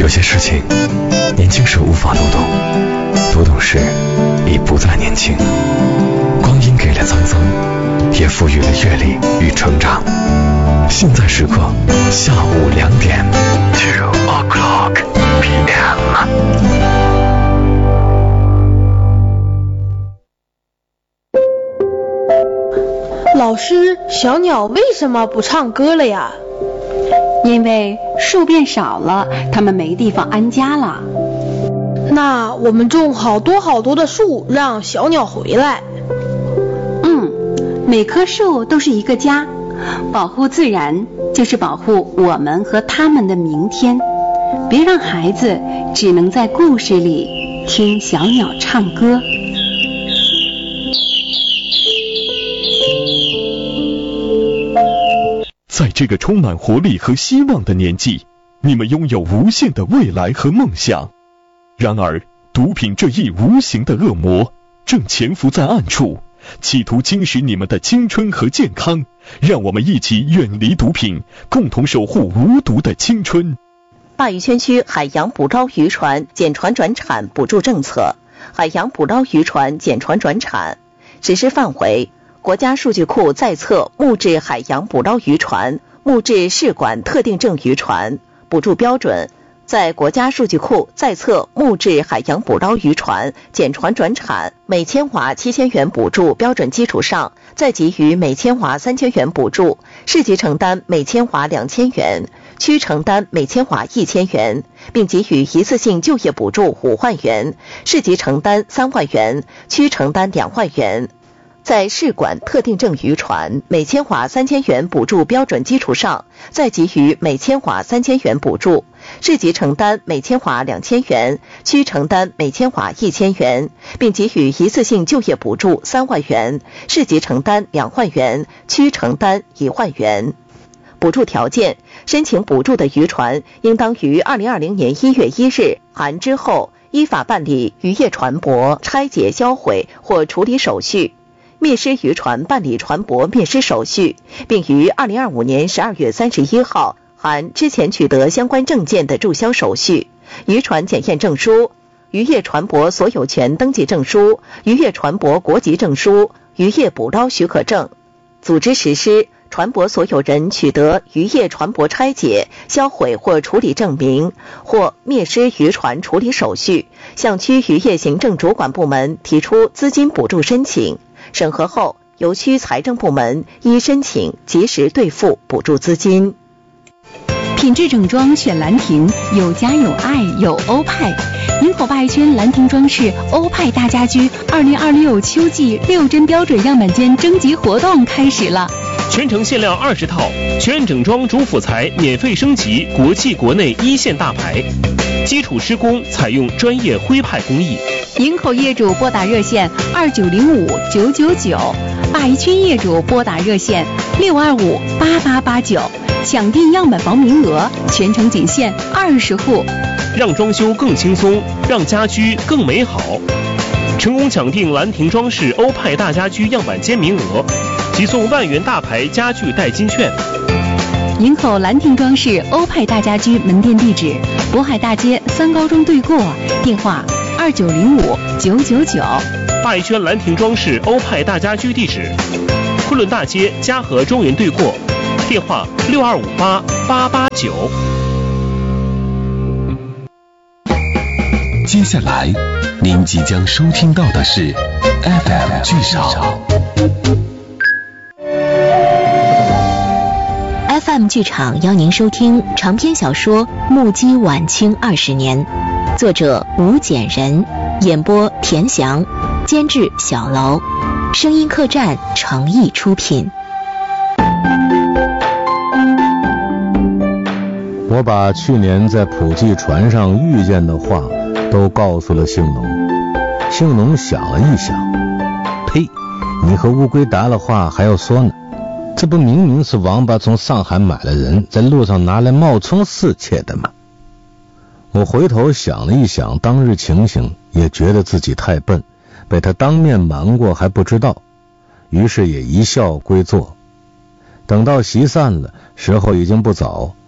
有些事情年轻时无法读懂，读懂时已不再年轻。光阴给了沧桑，也赋予了阅历与成长。现在时刻下午2点，2 o'clock p.m. 老师，小鸟为什么不唱歌了呀？ 因为树变少了，它们没地方安家了。 那我们种好多的树，让小鸟回来。 每棵树都是一个家，保护自然就是保护我们和他们的明天。别让孩子只能在故事里听小鸟唱歌。 在这个充满活力和希望的年纪，你们拥有无限的未来和梦想。然而，毒品这一无形的恶魔正潜伏在暗处，企图侵蚀你们的青春和健康。让我们一起远离毒品，共同守护无毒的青春。 鲅鱼圈区海洋捕捞渔船减船转产补助政策，海洋捕捞渔船减船转产实施范围：国家数据库在册木质海洋捕捞渔船、木质试管特定证渔船。补助标准：在国家数据库在册木质海洋捕捞渔船减船转产每千瓦7000元补助标准基础上，再给予每千瓦3000元补助，市级承担每千瓦2000元，区承担每千瓦1000元，并给予一次性就业补助5万元，市级承担3万元，区承担2万元。在试管特定证渔船每千瓦3000元补助标准基础上，再给予每千瓦3000元补助，市级承担每千瓦2000元，区承担每千瓦1000元，并给予一次性就业补助3万元，市级承担2万元，区承担1万元。补助条件：申请补助的渔船应当于2020年1月1日含之后依法办理渔业船舶拆解销毁或处理手续，灭失渔船办理船舶灭失手续，并于2025年12月31号含之前取得相关证件的注销手续、渔船检验证书、渔业船舶所有权登记证书、渔业船舶国籍证书、渔业捕捞许可证。组织实施：船舶所有人取得渔业船舶拆解、销毁或处理证明或灭失渔船处理手续，向区渔业行政主管部门提出资金补助申请，审核后由区财政部门依申请及时兑付补助资金。 品质整装选兰亭，有家有爱有欧派。营口鲅鱼圈兰亭装饰欧派大家居2026秋季6针标准样板间征集活动开始了， 全程限量20套，全整装主辅材免费升级国际国内一线大牌，基础施工采用专业徽派工艺。 营口业主拨打热线2905-999，鲅鱼圈业主拨打热线625-8889，抢订样板房名额，全程仅限20户， 让装修更轻松，让家居更美好。成功抢订兰亭装饰欧派大家居样板间名额，即送万元大牌家具代金券。 营口兰亭装饰欧派大家居门店地址：渤海大街3高中对过，电话2905-999。 鲅鱼圈兰亭装饰欧派大家居地址：昆仑大街嘉禾中原对过，电话6258889。 接下来您即将收听到的是 FM 剧场。 FM 剧场邀您收听长篇小说《目击晚清20年》，作者吴简人，演播田翔，监制小楼，声音客栈诚意出品。 我把去年在普济船上遇见的话都告诉了姓农。姓农想了一想，呸，你和乌龟答了话还要说呢，这不明明是王八从上海买了人，在路上拿来冒充侍妾的吗？我回头想了一想当日情形，也觉得自己太笨，被他当面瞒过还不知道，于是也一笑归坐。等到席散了，时候已经不早，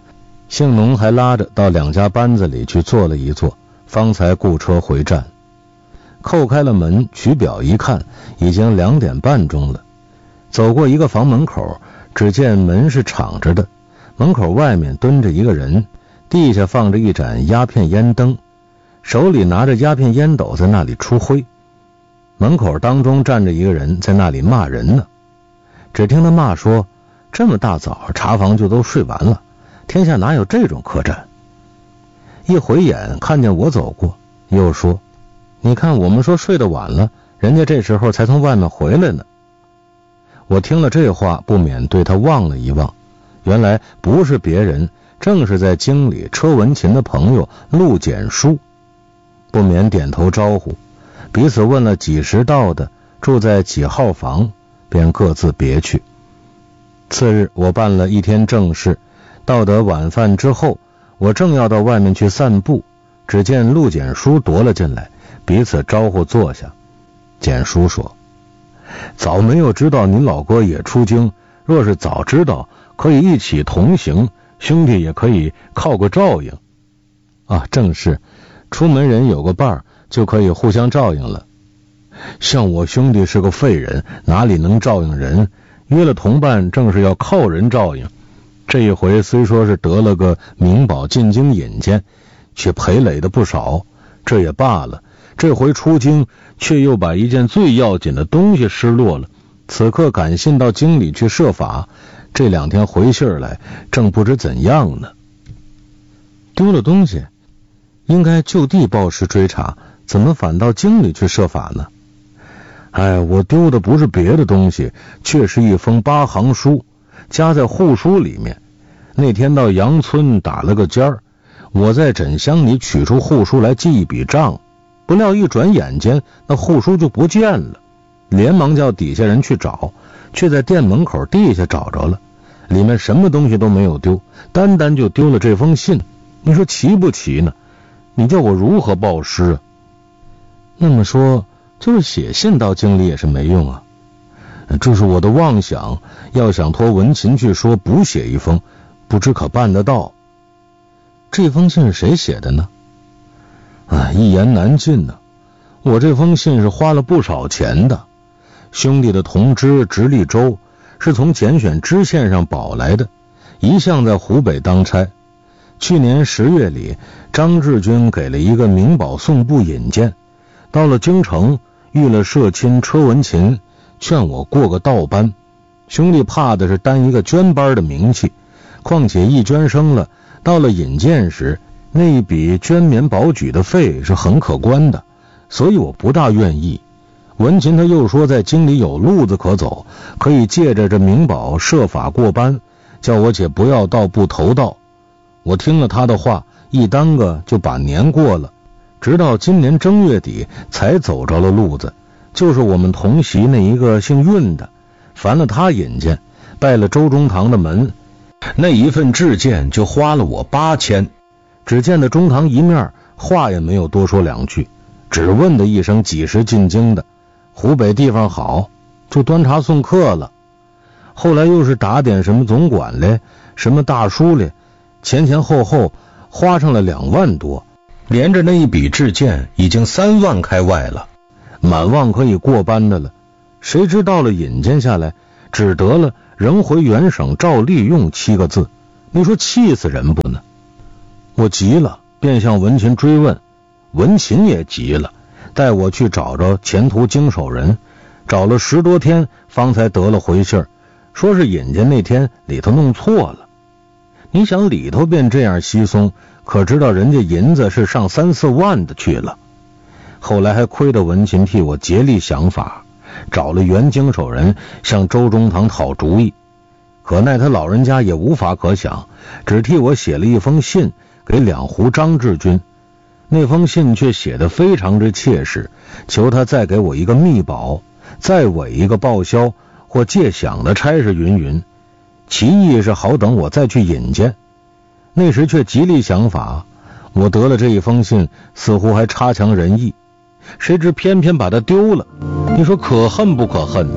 姓农还拉着到2家班子里去坐了一坐，方才雇车回站。扣开了门，取表一看，已经2点半钟了。走过一个房门口，只见门是敞着的，门口外面蹲着一个人，地下放着一盏鸦片烟灯，手里拿着鸦片烟斗在那里出灰。门口当中站着一个人在那里骂人呢。只听他骂说，这么大早茶房就都睡完了，天下哪有这种客栈。一回眼看见我走过，又说，你看我们说睡得晚了，人家这时候才从外面回来呢。我听了这话，不免对他望了一望，原来不是别人，正是在京里车文琴的朋友陆简书，不免点头招呼，彼此问了几时到的，住在几号房，便各自别去。次日我办了一天正事，到得晚饭之后，我正要到外面去散步，只见陆简书踱了进来，彼此招呼坐下。简书说，早没有知道你老哥也出京，若是早知道，可以一起同行，兄弟也可以靠个照应。正是，出门人有个伴就可以互相照应了。像我兄弟是个废人，哪里能照应人，约了同伴正是要靠人照应。这一回虽说是得了个明宝进京引荐，却赔累的不少，这也罢了，这回出京却又把一件最要紧的东西失落了，此刻赶信到京里去设法，这2天回信儿来，正不知怎样呢。丢了东西应该就地报失追查，怎么反到京里去设法呢？我丢的不是别的东西，却是一封8行书，夹在户书里面。那天到杨村打了个尖儿，我在枕箱里取出户书来记一笔账，不料一转眼间那户书就不见了，连忙叫底下人去找，却在店门口地下找着了，里面什么东西都没有丢，单单就丢了这封信。你说奇不奇呢？你叫我如何报失啊？那么说就是写信到京里也是没用啊。这是我的妄想，要想托文琴去说补写一封，不知可办得到。这封信是谁写的呢？一言难尽呢。我这封信是花了不少钱的，兄弟的同知直隶州是从拣选知县上保来的，一向在湖北当差。去年10月里，张志军给了一个明宝送部引荐，到了京城遇了社亲车文琴，劝我过个道班。兄弟怕的是担一个捐班的名气，况且一捐生了，到了引荐时，那一笔捐免保举的费是很可观的，所以我不大愿意。文琴他又说在京里有路子可走，可以借着这明宝设法过班，叫我且不要到部头道。我听了他的话，一耽搁就把年过了，直到今年正月底才走着了路子。就是我们同席那一个姓运的，烦了他引荐，拜了周中堂的门，那一份致荐就花了我8000。只见的中堂一面，话也没有多说2句，只问的一声几时进京的，湖北地方好，就端茶送客了。后来又是打点什么总管嘞，什么大书嘞，前后后花上了2万多，连着那一笔致荐已经3万开外了，满望可以过班的了。谁知道了引荐下来，只得了仍回原省照例用7个字，你说气死人不呢？我急了，便向文琴追问，文琴也急了，带我去找着前途经手人，找了10多天方才得了回信，说是引荐那天里头弄错了。你想里头便这样稀松，可知道人家银子是上3、4万的去了。后来还亏得文琴替我竭力想法，找了原经手人向周中堂讨主意，可奈他老人家也无法可想，只替我写了一封信给2湖张志军。那封信却写得非常之切实，求他再给我一个密保，再委一个报销或借饷的差事云云，其意是好等我再去引荐。那时却极力想法，我得了这一封信似乎还差强人意，谁知偏偏把它丢了，你说可恨不可恨？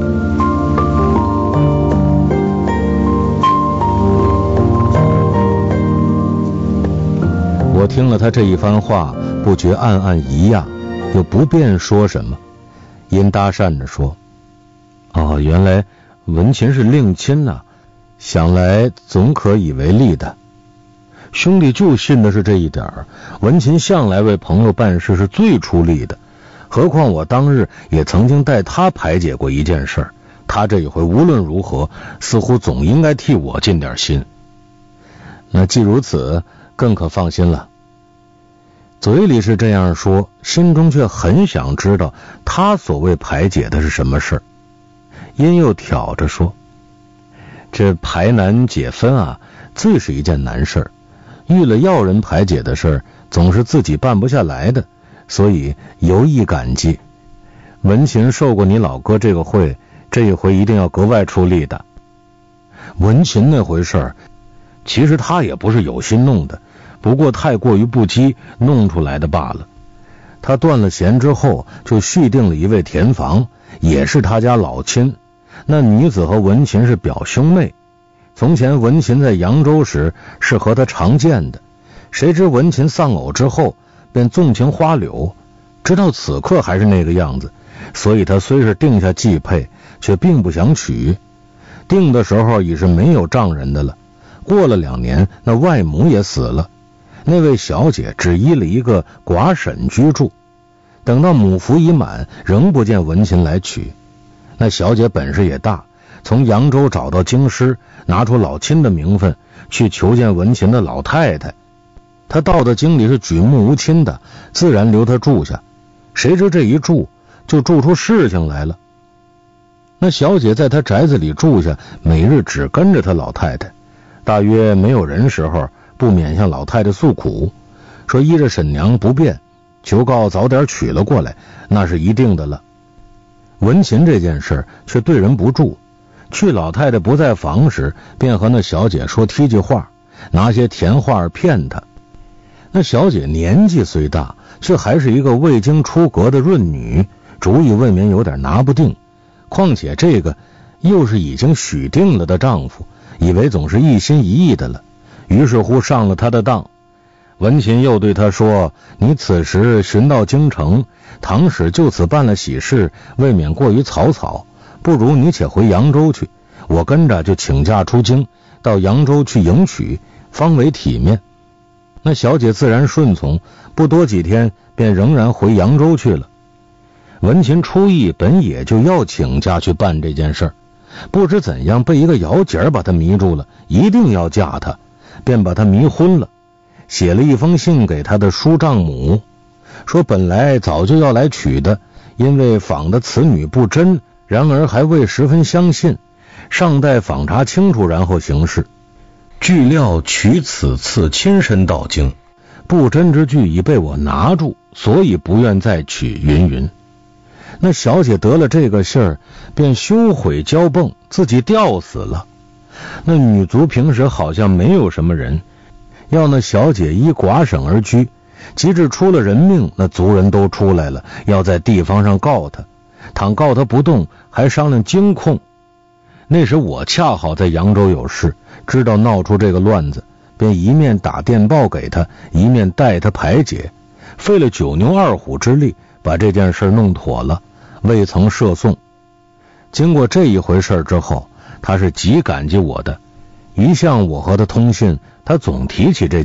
听了他这一番话，不觉暗暗一讶，又不便说什么，因搭讪着说：原来文琴是令亲啊，想来总可以为力的。兄弟就信的是这一点，文琴向来为朋友办事是最出力的，何况我当日也曾经代他排解过一件事，他这一回无论如何似乎总应该替我尽点心。那既如此，更可放心了。嘴里是这样说，心中却很想知道他所谓排解的是什么事。因又挑着说：这排难解纷啊，最是一件难事，遇了要人排解的事，总是自己办不下来的，所以尤意感激。文琴受过你老哥这个会，这一回一定要格外出力的。文琴那回事，其实他也不是有心弄的，不过太过于不羁，弄出来的罢了。他断了弦之后，就续订了一位田房，也是他家老亲。那女子和文琴是表兄妹，从前文琴在扬州时是和他常见的，谁知文琴丧偶之后便纵情花柳，直到此刻还是那个样子，所以他虽是定下继配，却并不想娶。定的时候已是没有丈人的了，过了2年，那外母也死了，那位小姐只依了一个寡婶居住，等到母服已满，仍不见文琴来娶。那小姐本事也大，从扬州找到京师，拿出老亲的名分去求见文琴的老太太。她到的京里是举目无亲的，自然留她住下，谁知这一住就住出事情来了。那小姐在她宅子里住下，每日只跟着她老太太，大约没有人时候，不免向老太太诉苦，说依着婶娘不便，求告早点娶了过来，那是一定的了。文琴这件事却对人不住，去老太太不在房时，便和那小姐说梯句话，拿些甜话骗她。那小姐年纪虽大，却还是一个未经出阁的润女，主意未免有点拿不定，况且这个又是已经许定了的丈夫，以为总是一心一意的了，于是乎上了他的当。文琴又对他说：你此时寻到京城，倘使就此办了喜事，未免过于草草，不如你且回扬州去，我跟着就请假出京，到扬州去迎娶，方为体面。那小姐自然顺从，不多几天便仍然回扬州去了。文琴初意本也就要请假去办这件事，不知怎样被一个姚姐把她迷住了，一定要嫁她，便把她迷昏了，写了一封信给他的叔丈母，说本来早就要来娶的，因为访的此女不真，然而还未十分相信，尚待访查清楚然后行事。据料娶此次亲身到京，不真之句已被我拿住，所以不愿再娶云云。那小姐得了这个信儿，便羞悔骄蹦，自己吊死了。那女族平时好像没有什么人，要那小姐依寡省而居，及至出了人命，那族人都出来了，要在地方上告他，倘告他不动，还商量京控。那时我恰好在扬州有事，知道闹出这个乱子，便一面打电报给他，一面带他排解，费了9牛2虎之力，把这件事弄妥了，未曾涉讼。经过这一回事之后，他是极感激我的，一向我和他通信，他总提起这